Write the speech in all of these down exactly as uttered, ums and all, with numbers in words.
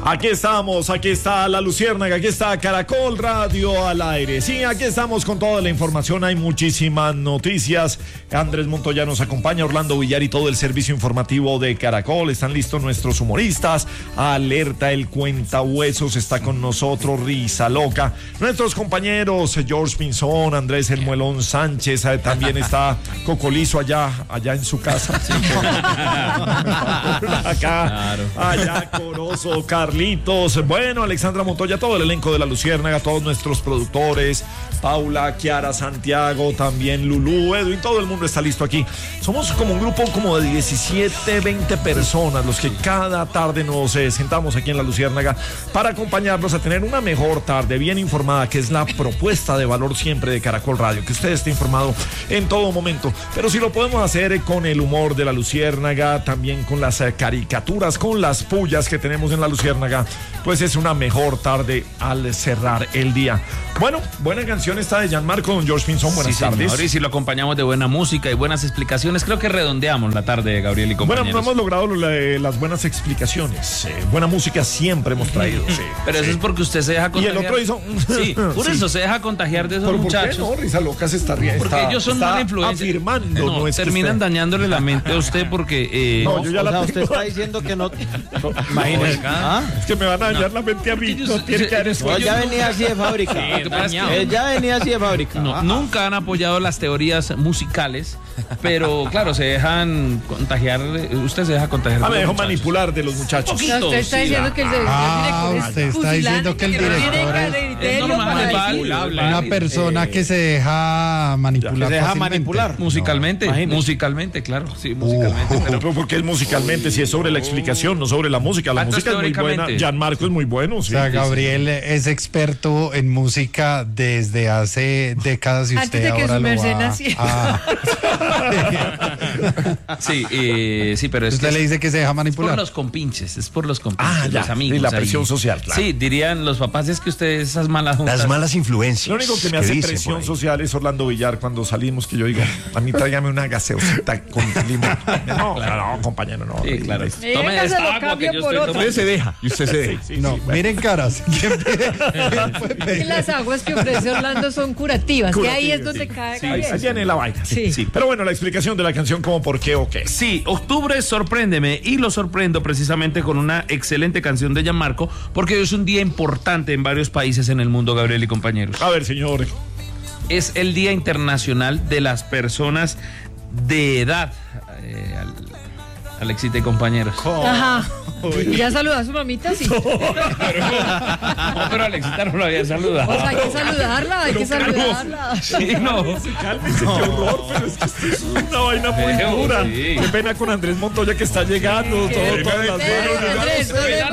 Aquí estamos, aquí está La Luciérnaga, aquí está Caracol Radio al aire. Sí, aquí estamos con toda la información, hay muchísimas noticias. Andrés Montoya nos acompaña, Orlando Villar y todo el servicio informativo de Caracol. Están listos nuestros humoristas. Alerta el Cuentahuesos está con nosotros, Risa Loca. Nuestros compañeros, George Pinzón, Andrés El Muelón Sánchez, también está Cocolizo allá, allá en su casa. Sí. Acá, claro. Allá Corozo, Carlitos, bueno, Alexandra Montoya, todo el elenco de La Luciérnaga, todos nuestros productores, Paula, Kiara, Santiago, también Lulú, Edwin, todo el mundo está listo aquí. Somos como un grupo como de diecisiete, veinte personas los que cada tarde nos eh, sentamos aquí en La Luciérnaga para acompañarlos a tener una mejor tarde, bien informada, que es la propuesta de valor siempre de Caracol Radio, que usted esté informado en todo momento, pero si lo podemos hacer eh, con el humor de La Luciérnaga, también con las eh, caricaturas, con las pullas que tenemos en La Luciérnaga, pues es una mejor tarde al cerrar el día. Bueno, buena canción esta de Gianmarco, don George Pinzón, buenas sí, tardes. Señor, y si lo acompañamos de buena música y buenas explicaciones, creo que redondeamos la tarde de Gabriel y compañeros. Bueno, no hemos logrado la, las buenas explicaciones. Eh, buena música siempre hemos traído. Sí, pero sí. Eso es porque usted se deja contagiar. Y el otro hizo... Sí, por sí. Eso se deja contagiar de esos ¿Por muchachos. ¿Por qué no? Risa Loca se está riendo. Porque está, ellos son mala influencia. Afirmando. No, no es terminan usted... dañándole la mente a usted porque... Eh, no, yo ya o la sea, usted está diciendo que no... Imagínese. ¿Ah? Es que me van a dañar no. la mente a mí. No tiene que haber no, ya venía así de fábrica. Sí, él ya venía así de fábrica. No, ah, nunca han apoyado las teorías musicales, pero claro, se dejan contagiar. Usted se deja contagiar. Ah, me dejó manipular de los muchachos. Poquito, no, usted está diciendo sí, que el, el ah, director usted está diciendo que el director es, es normal, manipulable. Una persona eh, que se deja manipular. Que se deja manipular. Musicalmente, no, musicalmente, claro. Sí, musicalmente. Uh, pero, pero porque es musicalmente, si es sobre la explicación, no sobre la música. La música es muy buena. Gianmarco es muy bueno. Sí, o sea, sí, Gabriel sí. es experto en música desde hace décadas y usted ahora lo va a... Sí, eh, sí, pero es usted que le dice que se deja manipular. Es por los compinches, es por los compinches, ah, ya, los amigos. Y la presión ahí. social, claro. Sí, dirían los papás, es que ustedes esas malas juntas. Las malas influencias. Lo único que me hace presión social es Orlando Villar cuando salimos, que yo digo, a mí tráigame una gaseosita con limón. No, claro, no, compañero, no. Sí, claro. Tome esta agua que yo estoy tomando. Usted se deja, y usted se deja. Sí, sí, no, sí, bueno. Miren caras. Las aguas que ofrece Orlando son curativas, curativas que ahí es donde sí, cae sí, Gabriel. Allá en la vaina. Sí. Sí. Pero bueno, la explicación de la canción como por qué o qué. Sí, octubre sorpréndeme y lo sorprendo precisamente con una excelente canción de Gianmarco, porque hoy es un día importante en varios países en el mundo, Gabriel y compañeros. A ver, señor. Es el Día Internacional de las Personas de Edad. Eh, Alexita y compañeros. Oh. Ajá. ¿Ya saludó a su mamita? Sí. No, pero, no, pero Alexita no lo había saludado. O sea, hay que saludarla, hay pero que saludarla. Sí, no. Cálmese, no. Qué horror, pero es que esto es una vaina muy pero, dura. Sí. Qué pena con Andrés Montoya que está llegando. Sí. Todo, todas las Andrés,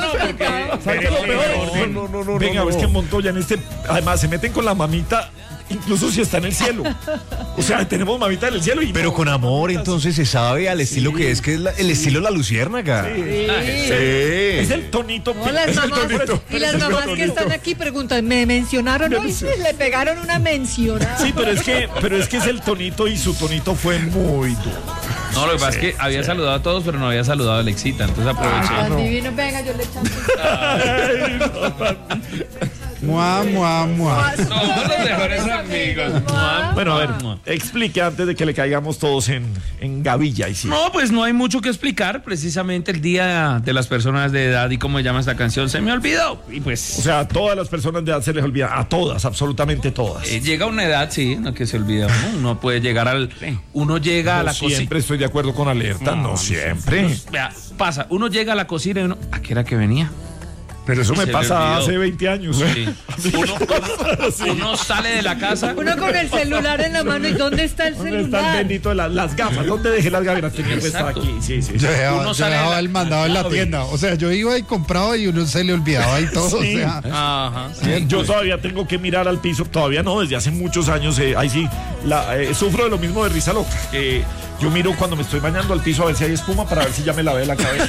no, no, no, no. Venga, es que Montoya en este, además se meten con la mamita. Incluso si está en el cielo. O sea, tenemos mamita en el cielo. Y pero no, con amor, entonces se sabe al estilo sí. que es, que es la, el estilo de La Luciérnaga. Sí. Sí. Sí. Es el tonito. No, las mamás, el tonito. Y las mamás que están aquí preguntan, ¿me mencionaron hoy? Sí, le pegaron una mencionada. Sí, pero es que, pero es que es el tonito y su tonito fue muy duro. No, lo que pasa sí, es que había sí. saludado a todos, pero no había saludado a Alexita. Entonces aproveché. Ah, no. Divino, venga, yo le echamos. Mua, mua, mua. Somos los mejores amigos. Bueno, a ver, explique antes de que le caigamos todos en, en gavilla. Y sí. No, pues no hay mucho que explicar. Precisamente el Día de las Personas de Edad y cómo se llama esta canción se me olvidó. Y pues, o sea, a todas las personas de edad se les olvida. A todas, absolutamente todas. Eh, llega una edad, sí, no que se olvida uno. Uno puede llegar al... Uno llega no a la cocina. Siempre estoy de acuerdo con Alerta. No, no siempre. No, vea, pasa, uno llega a la cocina y uno... ¿A qué era que venía? Pero eso me pasa hace veinte años. Sí. Uno, uno, sí. uno sale de la casa. Uno con el celular en la mano. ¿Y dónde está el ¿Dónde celular? Está el bendito, las, las gafas. ¿Dónde dejé las gafas? Tenía que estar aquí. Sí, sí. Yo dejaba, uno yo dejaba el mandado en la tienda. O sea, yo iba y compraba y uno se le olvidaba y todo. Sí. O sea, ajá. Sí. Yo todavía tengo que mirar al piso. Todavía no, desde hace muchos años. Eh, ahí sí, la, eh, sufro de lo mismo de Risa Loca. Eh, Yo miro cuando me estoy bañando al piso a ver si hay espuma para ver si ya me lavé la cabeza.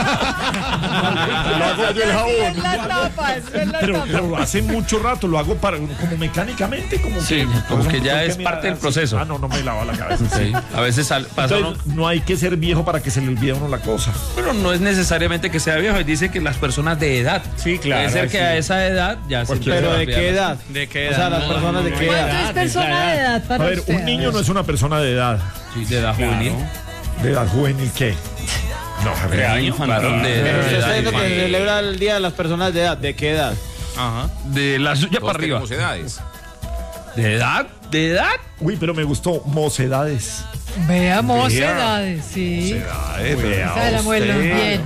Lo hago yo el jabón. La tapa, es la Pero, tapa. pero hace mucho rato lo hago para como mecánicamente, como Sí, que, como que ya tengo es mirar parte del así. proceso. Ah, no, no me lavo la cabeza. Sí. A veces sal- pasa uno. Entonces, no hay que ser viejo para que se le olvide a uno la cosa. Pero no es necesariamente que sea viejo, dice que las personas de edad. Sí, claro, Puede ser que sí. a esa edad ya se Pero ¿de qué edad? ¿De qué O sea, las personas de qué ¿Cuánto edad. es persona de edad A para ver, usted? un niño no es una persona de edad. Sí, de edad juvenil. ¿De edad juvenil qué? No, De edad infantil. De, de- Pero de usted edad está diciendo que infantil. se celebra el Día de las Personas de Edad. ¿De qué edad? Ajá. De la suya para arriba. edades. ¿De edad? ¿De edad? Uy, pero me gustó mocedades. Veamos Vea. edades, sí. Mocedades, vea Esa de la abuela, usted. bien.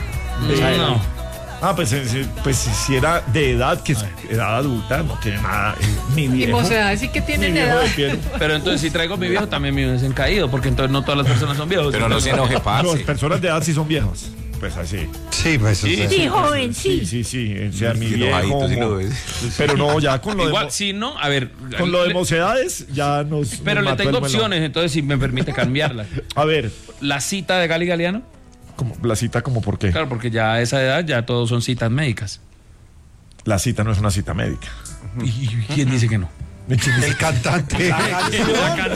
No. Ah, pues, eh, sí, pues si era de edad, que es edad adulta, no tiene nada. eh, Mi Y viejo. mocedades sí que mi tienen viejo edad. de pie. Pero entonces si traigo a mi viejo, también mi viejo es caído, porque entonces no todas las personas son viejos. Pero no se enoje, Las parce. personas de edad sí son viejas. Pues así. Sí, pues o sea, Sí, joven, Sí, sí. sí, sí. O sea, mi Sí, viejo. enojadito, sí lo mo- ves. Pero no, ya con lo de. Igual, mo- si no, a ver. Con lo de le- mocedades ya nos. Pero nos le mató tengo el melón. opciones, entonces si me permite cambiarla. A ver, La cita de Gali Galeano, como, la cita, como por qué? claro, porque ya a esa edad ya todos son citas médicas. La cita no es una cita médica. ¿Y y quién dice que no? el cantante. La canción.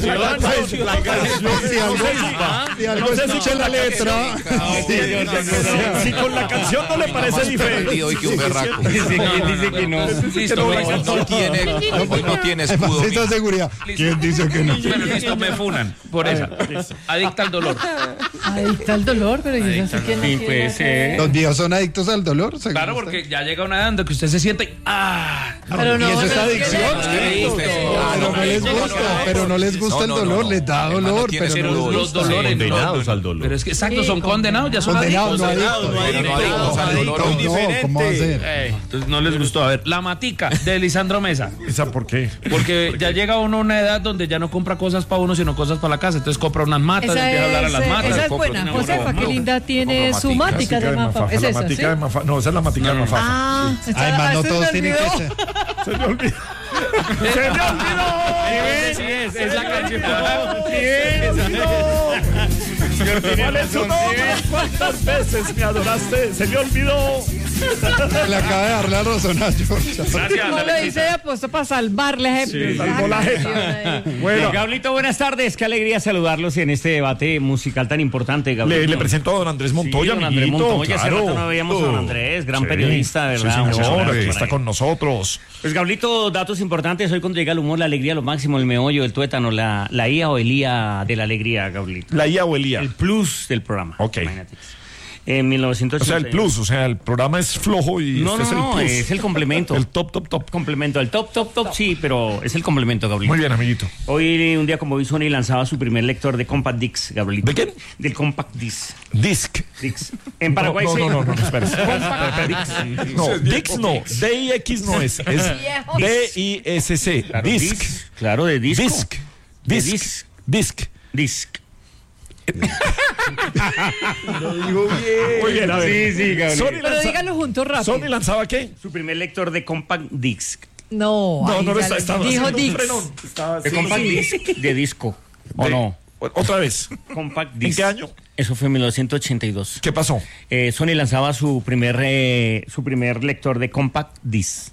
La canción. Si algo, si algo escuché la letra. Si con la canción no le parece diferente. Hoy que un berraco. dice que no? Listo, Hoy me- no tiene, hoy no tiene escudo. Esta seguridad. ¿Quién dice que no? Bueno, listo, me funan por esa. Adicta al dolor. Adicta al dolor, pero yo no sé quién Sí, no pues, quiere eh. Los viejos son adictos al dolor. según Claro, usted. porque ya llega una edad en que usted se siente y ¡ah! Pero no, Y eso es no adicción. tiene- Ah, Pero no les gusta, pero no les gusta el No, no, dolor, no. les da Además, no dolor, tiene pero ese no les dolor. Los gusta. dolores Condenados no. al dolor. Pero es que exacto, Sí, son condenados, ya son Condenados, no adictos. adictos. Pero no adictos al dolor. No, ¿cómo va a ser? Eh, entonces no les gustó. A ver, la matica de Lisandro Mesa. ¿Esa por qué? Porque ya llega uno a una edad donde ya no compra cosas para uno, sino cosas para la casa. Entonces compra unas matas, Esa empieza a hablar a es, las eh, matas. esa es compra buena. una- Josefa, qué linda tiene su matica, mática de Mafa. Es La esa, ¿sí? matica de Mafa. No, esa es la matica de Mafa. Ah, esta- Además, no esta todos me tienen que olvidó. ser. Se me olvidó. Se me olvidó. Sí, es, es la canción. ¿Cuál es su nombre? ¿Cuántas veces me adoraste? Se me olvidó. Le acaba de dar la razón a George. Gracias, No lo Alexita. hice apuesto para salvarle. Sí, salvó la jeta. Bueno, Gablito, buenas tardes. Qué alegría saludarlos en este debate musical tan importante, Gablito. le, le presento a don Andrés Montoya, Sí, don Andrés amiguito. Montoya, hace claro. rato no veíamos a don Andrés, gran Sí. periodista, ¿verdad? Sí, Un señor, abrazo aquí por está ahí. con nosotros. Pues Gablito, datos importantes. Hoy cuando llega el humor, la alegría, lo máximo, el meollo, el tuétano, la, la I A o el I A de la alegría, Gablito. La I A o el I A. El plus del programa. Ok. Imagínate. En mil novecientos O sea, ochenta. el plus, o sea, el programa es flojo y No, este no, es el no, plus. es el complemento. El top, top, top. complemento. El top, top, top, sí, pero es el complemento, Gablito. Muy bien, amiguito. Hoy, un día como hoy, Sony lanzaba su primer lector de Compact Disc, Gablito. ¿De qué? Del Compact Disc. Disc. Disc. En Paraguay no, se- no, no, no, no, espera. No, Dix no. D I X no es. Es D I S C. Claro, Disc. Claro, de disco. Disc. De Disc. disc. Disc. Disc. Muy bien, a ver. Sí, sí, Gabriel. Sony, Pero lanza- dígalo juntos rápido. Sony lanzaba qué? Su primer lector de Compact Disc. No, No, ahí no lo ya está. le- Estaba dijo haciendo un Dix. frenón. Estaba De así. Compact Disc de disco. ¿O De- no? Otra vez. Compact ¿En Disc. qué año? Eso fue en mil novecientos ochenta y dos. ¿Qué pasó? Eh, Sony lanzaba su primer, eh, su primer lector de Compact Disc.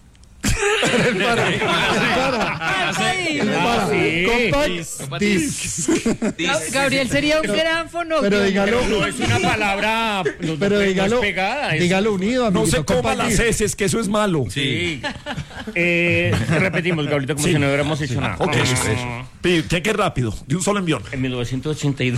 Ay, Ah, sí. Compact disc. Gab- Gabriel sería un gran fonógrafo. Pero dígalo, No es una palabra no, pero no es dígalo, pegada. es- dígalo unido, No amiguito. se coma Compact las disc. heces, que eso es malo. Sí. Eh, repetimos, Gabrielito, como Sí. si no hubiéramos hecho nada. Ok, Pi- ¿Qué que rápido? De un solo envión. En mil novecientos ochenta y dos,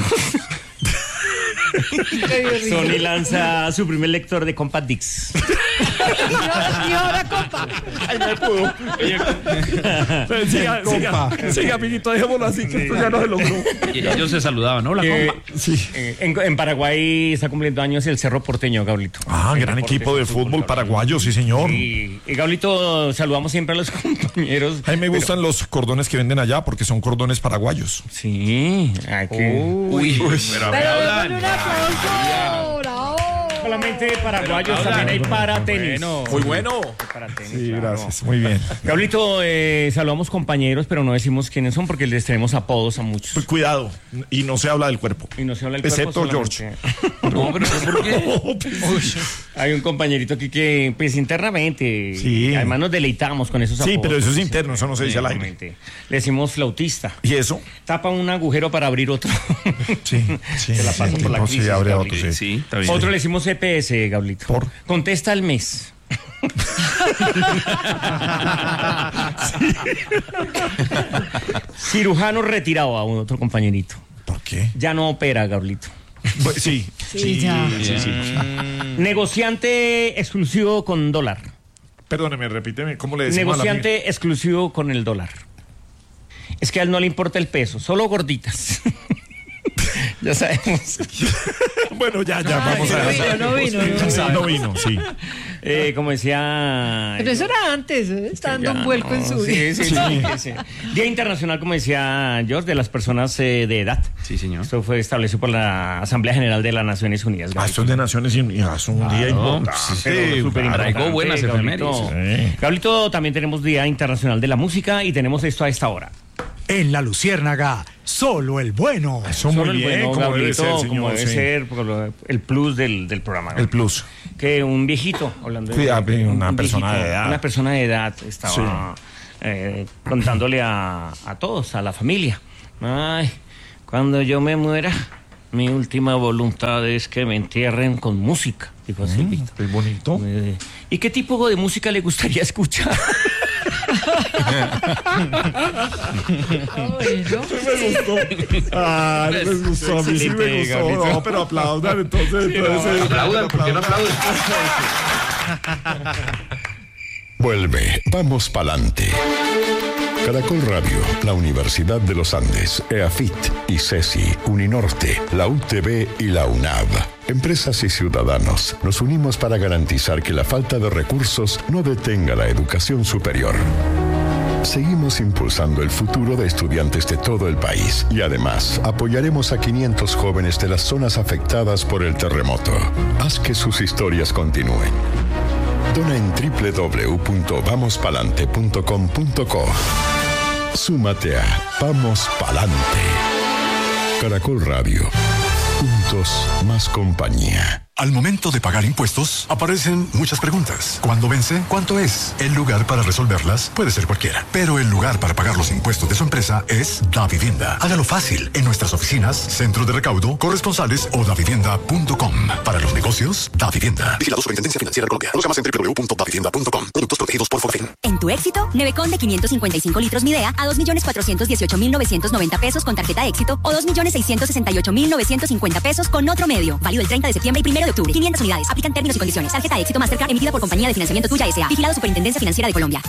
Qué divertido. Sony lanza su primer lector de Compact Disc. Y ahora, compa. Ay, me pudo. Siga, siga, Compa. siga, amiguito, dejémoslo así, que esto ya no se logró. Y ellos se saludaban, ¿no? La Eh, compa. Sí. eh, en, en Paraguay está cumpliendo años el Cerro Porteño, Gablito. Ah, El gran deporte equipo de es el fútbol paraguayo, sí, señor. Y, y Gablito, saludamos siempre a los compañeros. A mí me gustan los cordones que venden allá porque son cordones paraguayos. Sí, hay que... Uy, pero me Pero hablan. démosle un aplauso. Bravo. solamente paraguayos, también hay para tenis. Bueno, muy bueno. Para tenis, Sí, claro. gracias. Muy bien. Gablito, eh, saludamos compañeros, pero no decimos quiénes son porque les tenemos apodos a muchos. Pues cuidado. Y no se habla del cuerpo. Y no se habla del Excepto cuerpo George. No, pero ¿por qué? Hay un compañerito aquí que, pues internamente, Sí. además nos deleitamos con esos apodos. Sí, pero eso es interno, eso no se dice al aire. Exactamente. Le decimos flautista. ¿Y eso? Tapa un agujero para abrir otro. Sí, sí. Se la sí, pasan por la no, crisis, sí, abre Gabriel. otro, sí. Sí, está bien. Otro le decimos E P S, Gablito. ¿Por? Contesta al mes. Cirujano retirado a un otro compañerito. ¿Por qué? Ya no opera, Gablito. Pues, sí, Sí, sí, ya. sí, sí. Negociante exclusivo con dólar. Perdóneme, repíteme, ¿cómo le decimos a la Negociante exclusivo con el dólar. Es que a él no le importa el peso, solo gorditas. Ya sabemos. amiga? Bueno, ya, ya, vamos no a vino, no vino, no Sí, no vino, sí. Eh, como decía... Pero eso era antes, ¿eh? Está dando Ya, un vuelco en no, su sí, vida. sí, sí, sí, sí. Día Internacional, como decía George, de las personas eh, de edad. Sí, señor. Esto fue establecido por la Asamblea General de las Naciones Unidas. Ah, esto es de Naciones Unidas, es un día importante. Pero súper importante, arraigó buenas Gablito. efemérides. Sí. Gablito, también tenemos Día Internacional de la Música y tenemos esto a esta hora. En La Luciérnaga, solo el bueno. Eso Solo muy el bien, bueno, como debe Gablito, ser, como señor. debe sí. ser, por lo- el plus del, del programa. ¿no? El plus. Que un viejito, hablando de Sí, ah, una un persona viejito, de edad. Una persona de edad estaba eh, contándole a, a todos, a la familia. Ay, cuando yo me muera, mi última voluntad es que me entierren con música. Dijo así, Víctor. Qué bonito. Eh, ¿Y qué tipo de música le gustaría escuchar? Bueno, Me gustó. Ah, no me gustó. A mí sí me Excelente, gustó. Gablito. No, pero aplaudan entonces. entonces Aplaudan, ¿por qué no aplauden? Vuelve, vamos pa'lante. Caracol Radio, la Universidad de los Andes, EAFIT, ICESI, Uninorte, la U T V y la UNAV. Empresas y ciudadanos, nos unimos para garantizar que la falta de recursos no detenga la educación superior. Seguimos impulsando el futuro de estudiantes de todo el país y además apoyaremos a quinientos jóvenes de las zonas afectadas por el terremoto. Haz que sus historias continúen. Dona en doble u doble u doble u punto vamos palante punto com punto co. Súmate a Vamos Palante. Caracol Radio. Juntos, más compañía. Al momento de pagar impuestos, aparecen muchas preguntas. ¿Cuándo vence? ¿Cuánto es? El lugar para resolverlas puede ser cualquiera, pero el lugar para pagar los impuestos de su empresa es Davivienda. Hágalo fácil en nuestras oficinas, centro de recaudo, corresponsales o davivienda punto com. Para los negocios, Davivienda. Vigilado Superintendencia Financiera de Colombia. Conozca más en doble u doble u doble u punto davivienda punto com. Productos protegidos por Forfin. En tu éxito, Nevecon de quinientos cincuenta y cinco litros Midea a dos millones cuatrocientos dieciocho mil novecientos noventa pesos con tarjeta éxito o dos millones seiscientos sesenta y ocho mil novecientos cincuenta pesos con otro medio. Válido el treinta de septiembre y primero de octubre. quinientas unidades. Aplican términos y condiciones. Tarjeta éxito Mastercard emitida por Compañía de Financiamiento Tuya S A. Vigilado Superintendencia Financiera de Colombia.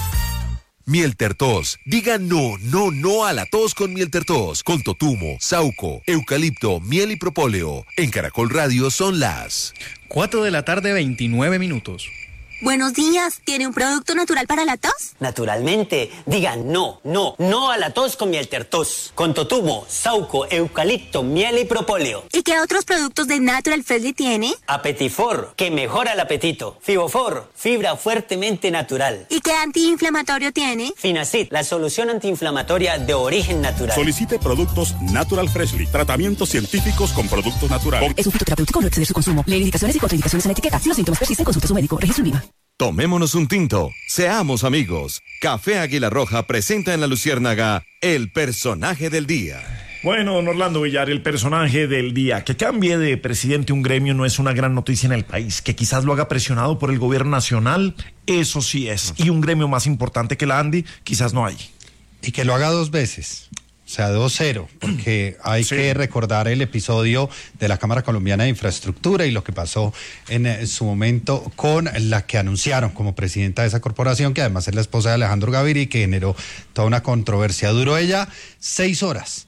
Mieltertos. Diga no, no, no a la tos con Mieltertos. Con totumo, sauco, eucalipto, miel y propóleo. En Caracol Radio son las cuatro de la tarde, veintinueve minutos. Buenos días. ¿Tiene un producto natural para la tos? Naturalmente. Digan no, no, no a la tos con Mieltertos. Con totumo, sauco, eucalipto, miel y propóleo. ¿Y qué otros productos de Natural Freshly tiene? Apetifor, que mejora el apetito. Fibofor, fibra fuertemente natural. ¿Y qué antiinflamatorio tiene? Finacid, la solución antiinflamatoria de origen natural. Solicite productos Natural Freshly. Tratamientos científicos con productos naturales. Es un fitoterapéutico, no exceder su consumo. Lee indicaciones y contraindicaciones en la etiqueta. Si los síntomas persisten, consulte a su médico. Registro en IVA. Tomémonos un tinto. Seamos amigos. Café Águila Roja presenta en La Luciérnaga el personaje del día. Bueno, don Orlando Villar, el personaje del día. Que cambie de presidente un gremio no es una gran noticia en el país. Que quizás lo haga presionado por el gobierno nacional, eso sí es. Y un gremio más importante que la ANDI, quizás no hay. Y que lo haga dos veces. O sea, dos cero, porque hay sí. que recordar el episodio de la Cámara Colombiana de Infraestructura y lo que pasó en, en su momento con la que anunciaron como presidenta de esa corporación, que además es la esposa de Alejandro Gaviria y que generó toda una controversia. Duró ella seis horas.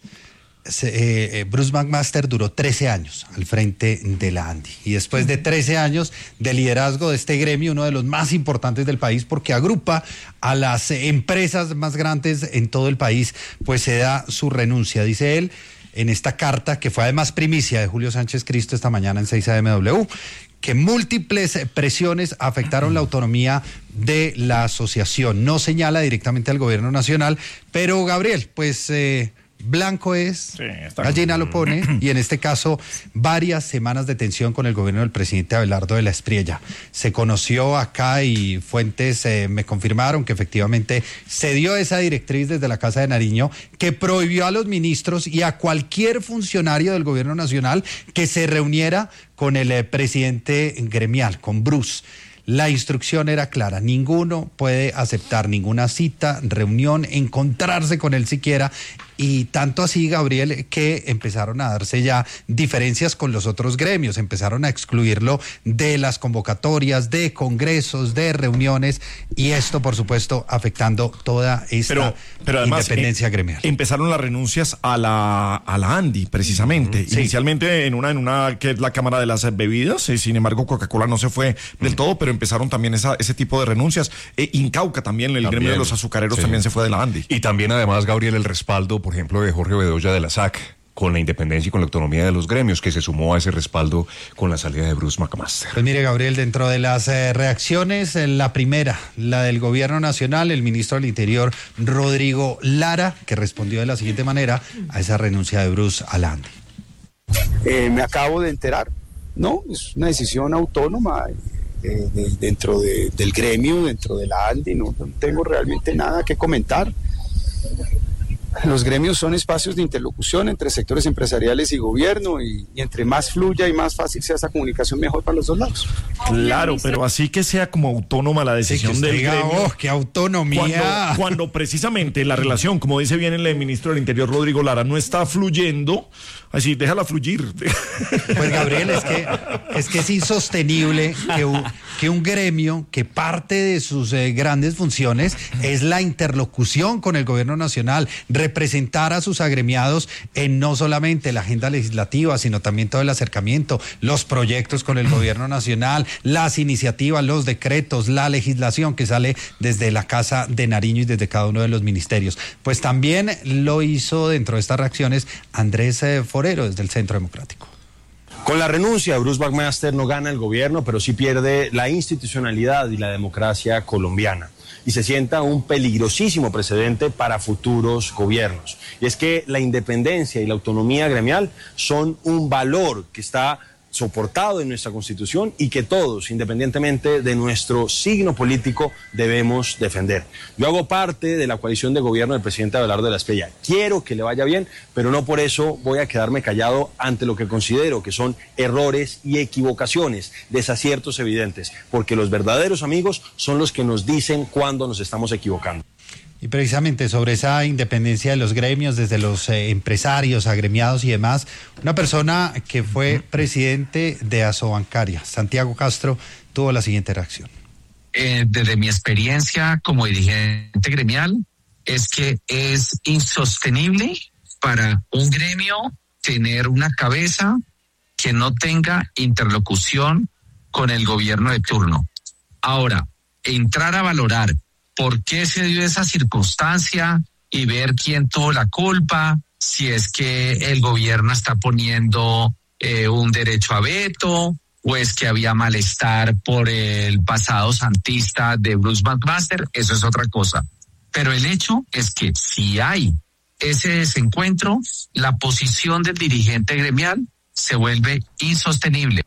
Eh, Bruce McMaster duró trece años al frente de la ANDI y después de trece años de liderazgo de este gremio, uno de los más importantes del país porque agrupa a las empresas más grandes en todo el país, pues se da su renuncia, dice él en esta carta que fue además primicia de Julio Sánchez Cristo esta mañana en seis A M W, que múltiples presiones afectaron la autonomía de la asociación. No señala directamente al gobierno nacional, pero Gabriel, pues eh, blanco es, sí, gallina lo pone, y en este caso varias semanas de tensión con el gobierno del presidente Abelardo de la Espriella. Se conoció acá y fuentes eh, me confirmaron que efectivamente se dio esa directriz desde la Casa de Nariño que prohibió a los ministros y a cualquier funcionario del gobierno nacional que se reuniera con el eh, presidente gremial, con Bruce. La instrucción era clara, ninguno puede aceptar ninguna cita, reunión, encontrarse con él siquiera, y tanto así, Gabriel, que empezaron a darse ya diferencias con los otros gremios, empezaron a excluirlo de las convocatorias, de congresos, de reuniones, y esto, por supuesto, afectando toda esta pero, pero además, independencia eh, gremial. Empezaron las renuncias a la, a la ANDI, precisamente, sí. Inicialmente en una, en una que es la Cámara de las Bebidas, eh, sin embargo, Coca-Cola no se fue del todo, pero empezaron también esa, ese tipo de renuncias. Eh, Incauca también, el también, gremio de los azucareros, sí, también se fue de la ANDI. Y también, además, Gabriel, el respaldo, por ejemplo, de Jorge Bedoya de la S A C, con la independencia y con la autonomía de los gremios, que se sumó a ese respaldo con la salida de Bruce McMaster. Pues mire, Gabriel, dentro de las eh, reacciones, eh, la primera, la del gobierno nacional, el ministro del Interior, Rodrigo Lara, que respondió de la siguiente manera a esa renuncia de Bruce a la ANDI. Eh, me acabo de enterar, no, es una decisión autónoma eh, de, dentro de, del gremio, dentro de la ANDI, no, no tengo realmente nada que comentar. Los gremios son espacios de interlocución entre sectores empresariales y gobierno, y, y entre más fluya y más fácil sea esa comunicación, mejor para los dos lados. Claro, pero así que sea como autónoma la decisión sí, del diga, gremio. ¡Oh, qué autonomía! Cuando, cuando precisamente la relación, como dice bien el ministro del Interior, Rodrigo Lara, no está fluyendo, así, déjala fluir. Pues, Gabriel, es que es, que es insostenible que un, que un gremio que parte de sus eh, grandes funciones es la interlocución con el gobierno nacional, representar a sus agremiados en no solamente la agenda legislativa, sino también todo el acercamiento, los proyectos con el gobierno nacional, las iniciativas, los decretos, la legislación que sale desde la Casa de Nariño y desde cada uno de los ministerios. Pues también lo hizo dentro de estas reacciones Andrés eh, Forero, desde el Centro Democrático. Con la renuncia de Bruce McMaster no gana el gobierno, pero sí pierde la institucionalidad y la democracia colombiana. Y se sienta un peligrosísimo precedente para futuros gobiernos. Y es que la independencia y la autonomía gremial son un valor que está soportado en nuestra Constitución y que todos, independientemente de nuestro signo político, debemos defender. Yo hago parte de la coalición de gobierno del presidente Abelardo de la Espriella. Quiero que le vaya bien, pero no por eso voy a quedarme callado ante lo que considero que son errores y equivocaciones, desaciertos evidentes, porque los verdaderos amigos son los que nos dicen cuándo nos estamos equivocando. Y precisamente sobre esa independencia de los gremios, desde los eh, empresarios, agremiados y demás, una persona que fue presidente de Asobancaria, Santiago Castro, tuvo la siguiente reacción. Eh, desde mi experiencia como dirigente gremial, es que es insostenible para un gremio tener una cabeza que no tenga interlocución con el gobierno de turno. Ahora, entrar a valorar por qué se dio esa circunstancia y ver quién tuvo la culpa, si es que el gobierno está poniendo eh, un derecho a veto, o es que había malestar por el pasado santista de Bruce McMaster, eso es otra cosa. Pero el hecho es que si hay ese desencuentro, la posición del dirigente gremial se vuelve insostenible.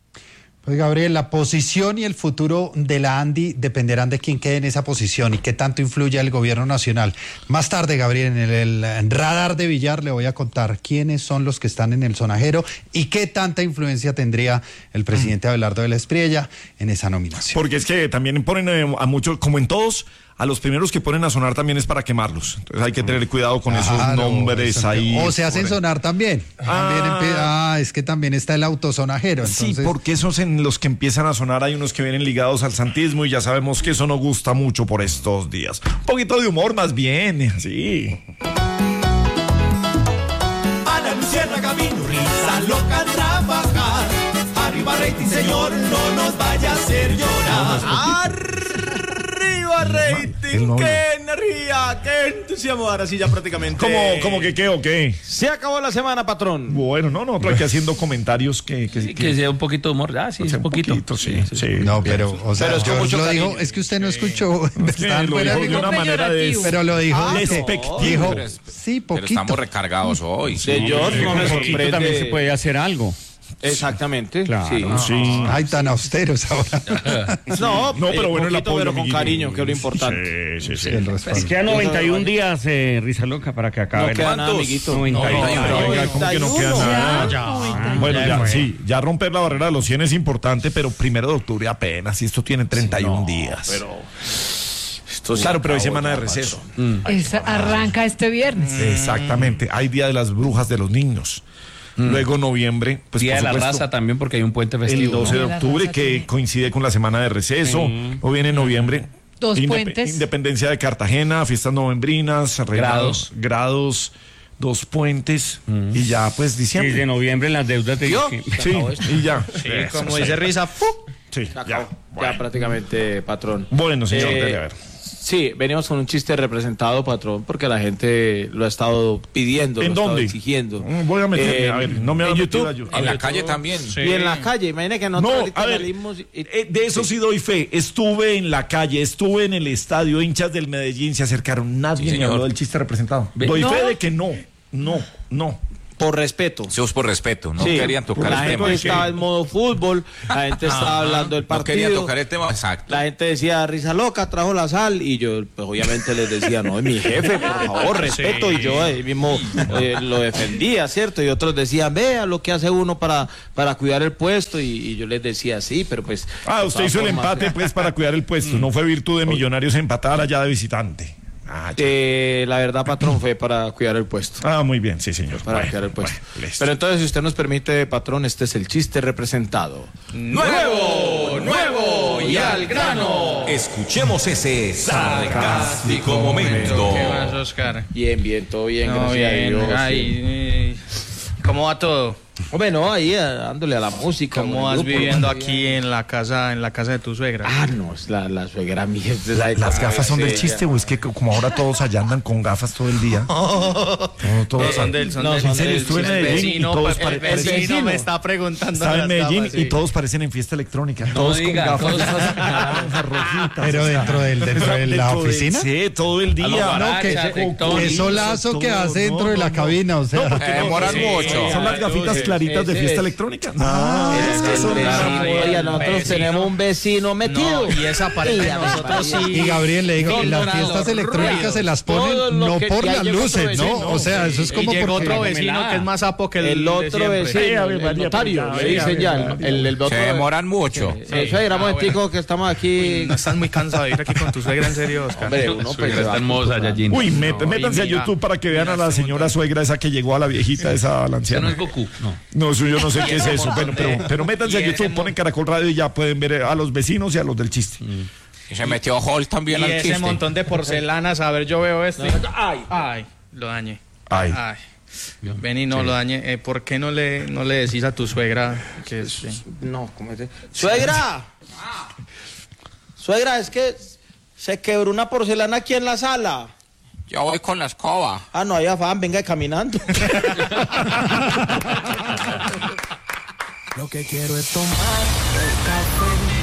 Pues, Gabriel, la posición y el futuro de la ANDI dependerán de quién quede en esa posición y qué tanto influye el gobierno nacional. Más tarde, Gabriel, en el, el en radar de Villar le voy a contar quiénes son los que están en el sonajero y qué tanta influencia tendría el presidente Abelardo de la Espriella en esa nominación. Porque es que también ponen a muchos, como en todos, a los primeros que ponen a sonar también es para quemarlos. Entonces hay que tener cuidado con claro, esos nombres eso, ahí. O se hacen sonar también. Ah. también empie- ah, es que también está el autosonajero. Entonces... Sí, porque esos en los que empiezan a sonar hay unos que vienen ligados al santismo y ya sabemos que eso no gusta mucho por estos días. Un poquito de humor más bien, así. A la luciérnaga vino risa loca a trabajar. Arriba rating, señor, no nos vaya a hacer llorar. Arriba rating, que alegría! ¡Qué entusiasmo! Ahora sí, ya prácticamente. ¿Cómo, cómo que qué o qué? Se acabó la semana, patrón. Bueno, no, nosotros aquí haciendo comentarios que... Que, sí, que, que sea un poquito de humor. Ah, sí, o sea, un poquito. Un poquito sí, sí, sí. No, pero, o sea, pero es que mucho lo cariño. dijo, es que usted no escuchó. Sí, lo dijo de una manera de... Pero lo dijo. Ah, despectivo. Dijo, Pero es- sí, Pero poquito. estamos recargados hoy. Señor, no me sorprende. También se puede hacer algo. Exactamente. Claro. Sí. Sí. Ay, tan austeros ahora. No, No, pero eh, bueno, el poquito, apoyo, pero con amiguito. cariño, que es lo importante. Sí, sí, sí. El respaldo. Es que a noventa y un días, eh, Risa Loca, para que acabe. No queda nada, ¿Cuántos? amiguito. noventa y uno. No, oiga, ¿cómo que no queda nada? Ya. Bueno, Ya ya, fue. sí, ya romper la barrera de los cien es importante, pero primero de octubre apenas, y esto tiene treinta y un días. Pero. Claro, pero hay semana de receso. Esa arranca este viernes. Exactamente, hay Día de las Brujas de los Niños. Luego noviembre, pues Día por de la supuesto, raza también, porque hay un puente el festivo. doce ¿no? de La octubre, raza que tiene- coincide con la semana de receso. Sí. O viene noviembre. Dos Indep- puentes. Independencia de Cartagena, fiestas novembrinas, regados, grados, dos puentes y ya pues Sí, diciembre. de noviembre las deudas de ¿Yo? Sí, y ya. Sí, como dice Risa, ¡fu! Sí, Se ya. acabó. Ya prácticamente, patrón. Bueno, señor, Eh, dele a ver. Sí, venimos con un chiste representado, patrón, porque la gente lo ha estado pidiendo, ¿En lo ha estado dónde? exigiendo. Mm, Voy a meterme, Eh, a ver, no me en haga YouTube. meter a YouTube. En la calle también. Y en la calle, imagínate que nosotros No, ahorita a ver, salimos y- eh, de eso sí doy fe. Estuve en la calle, estuve en el estadio, hinchas del Medellín se acercaron. Nadie Sí, me señor. habló del chiste representado. Ve- Doy ¿No? fe de que no, no, no. por respeto. Eso es por respeto, no Sí, querían tocar la el gente tema. estaba en modo fútbol, la gente estaba hablando del No partido. querían tocar el tema, exacto. La gente decía, Risa Loca, trajo la sal. Y yo, pues obviamente les decía, no, es mi jefe, por favor, respeto. Y yo ahí mismo eh, lo defendía, ¿cierto? Y otros decían, vea lo que hace uno para, para cuidar el puesto. Y, y yo les decía, sí, pero pues. Ah, de usted todas hizo el formas, empate pues para cuidar el puesto. No fue virtud de Millonarios empatar allá de visitante. Ah, ya. eh, la verdad, patrón, fue para cuidar el puesto. Ah, muy bien, sí, señor. Para Bueno, cuidar el puesto. bueno, listo. Pero entonces, si usted nos permite, patrón, este es el chiste representado. Nuevo, nuevo y al grano. Escuchemos ese sarcástico momento. ¿Qué más, Oscar? Bien, bien, todo bien, No, gracias bien, a Dios. ay, sí. eh, ¿Cómo va todo? Hombre, no, ahí eh, dándole a la música. ¿Cómo con el vas grupo, viviendo ¿no? aquí en la casa, en la casa de tu suegra? Ah, no, es la, la suegra mía. usted sabe ¿Las cómo gafas es son del ella. chiste o es que como ahora todos allá andan con gafas todo el día? Todo, todo- No, son del, son No, del, son en serio, del- estuve en el Medellín vecino, y todos pues, pare- el parecen- vecino me está preguntando. Estaba en las Medellín gafas, y sí. todos parecen en fiesta electrónica. todos diga, con todos gafas naranjas, rojitas. Pero o sea, dentro del- dentro de la dentro de- oficina. Sí, todo el día. A los No, barachas, que- de que- todo. Qué solazo que hace dentro de la cabina, o sea. porque Eh, no, demoran sí, mucho. Son las gafitas Sí, claritas de ese fiesta es. electrónica. Ah, Es es que que el son vecino, oiga, nosotros vecino. tenemos un vecino metido. No, y esa pareja de nosotros sí. Y Gabriel le digo, No, y no, las no, fiestas no, electrónicas ruidos, se las todo ponen lo no que- por ya las llegó otro luces, vecino, ¿no? O sea, eso es Y como llegó porque... otro vecino que es más sapo que el, El de otro siempre. vecino, Sí, a ver, el, María, notario, pero ya, le dicen ya, ya, ya, el, el, el otro. Se demoran mucho. Eh, suegra, momentico que estamos aquí. No estás muy cansado de ir aquí con tu suegra, en serio, Oscar. Hombre, uno pues, se Está va hermosa, acostumbrando. Yajin. Uy, met- No, métanse a y mira, YouTube para que vean a la mira, señora suegra esa que llegó a la viejita, esa a la Ese no anciana. es Goku, no. No, eso yo no sé qué es eso. Bueno, pero, pero métanse y a ese YouTube, mon- ponen Caracol Radio y ya pueden ver a los vecinos y a los del chiste. Y se metió Hall también Y al ese chiste. montón de porcelanas, a ver, yo veo esto. y- Ay, Ay, lo dañé. Ay. Ay. Vení, no lo dañé. Eh, ¿Por qué no le, no le decís a tu suegra que este, no, ¿cómo es? Suegra. Suegra, es que se quebró una porcelana aquí en la sala. Yo voy con la escoba. Ah, no hay afán, venga caminando. Lo que quiero es tomar el café